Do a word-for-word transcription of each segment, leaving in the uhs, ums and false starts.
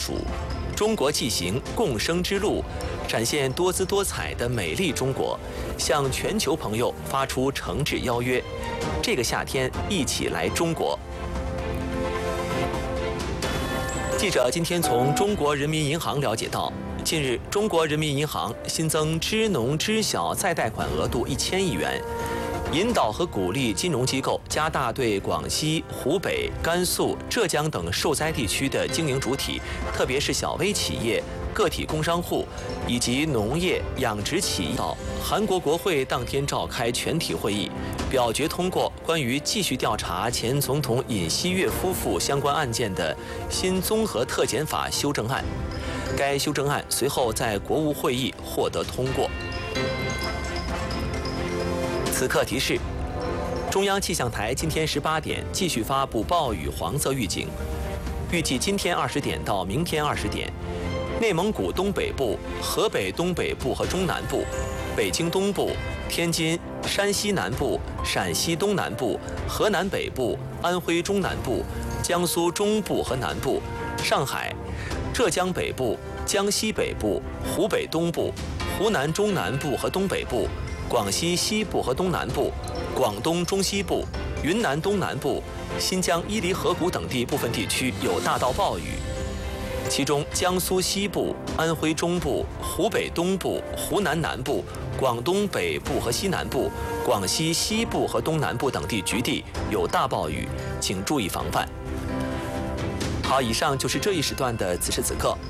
署。中国纪行共生之路，展现多姿多彩的美丽中国，向全球朋友发出诚挚邀约：这个夏天一起来中国。记者今天从中国人民银行了解到，近日中国人民银行新增支农知小再贷款额度一千亿元。引导和鼓励金融机构加大对广西、湖北、甘肃、浙江等受灾地区的经营主体，特别是小微企业、个体工商户以及农业、养殖企业。韩国国会当天召开全体会议，表决通过关于继续调查前总统尹锡悦夫妇相关案件的新综合特检法修正案。该修正案随后在国务会议获得通过。此刻提示：中央气象台今天十八点继续发布暴雨黄色预警，预计今天二十点到明天二十点，内蒙古东北部、河北东北部和中南部、北京东部、天津、山西南部、陕西东南部、河南北部、安徽中南部、江苏中部和南部、上海、浙江北部、江西北部、湖北东部、湖南中南部和东北部、广西西部和东南部、广东中西部、云南东南部、新疆伊犁河谷等地部分地区有大到暴雨，其中江苏西部、安徽中部、湖北东部、湖南南部、广东北部和西南部、广西西部和东南部等地局地有大暴雨，请注意防范。好，以上就是这一时段的此时此刻。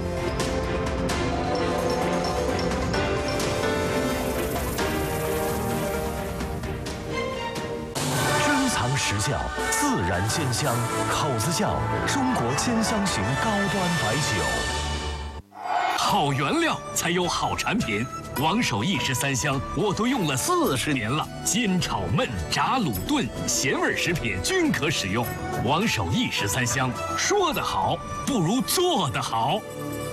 实窖自然鲜香，口子窖中国千香型高端白酒。 好原料才有好产品，王守义十三香我都用了四十年了，煎炒焖炸卤炖咸味食品均可使用。王守义十三香，说得好不如做得好。